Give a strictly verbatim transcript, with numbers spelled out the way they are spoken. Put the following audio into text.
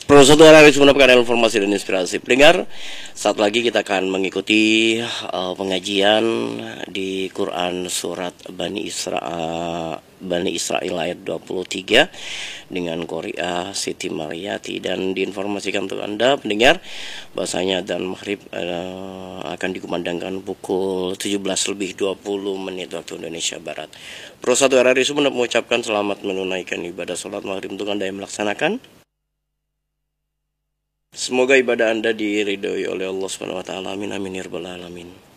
Profesor Haris mendapatkan informasi dan inspirasi. Pendengar, saat lagi kita akan mengikuti uh, pengajian di Quran surat Bani Israel, Bani Israel ayat dua puluh tiga dengan Qori'ah Siti Mariati. Dan diinformasikan untuk Anda pendengar bahasanya dan maghrib uh, akan dikumandangkan pukul tujuh belas lebih dua puluh menit waktu Indonesia Barat. Profesor Haris mengucapkan selamat menunaikan ibadah sholat maghrib untuk Anda yang melaksanakan. Semoga ibadah Anda diridhoi oleh Allah Subhanahu wa taala. Amin amin ya rabbal alamin.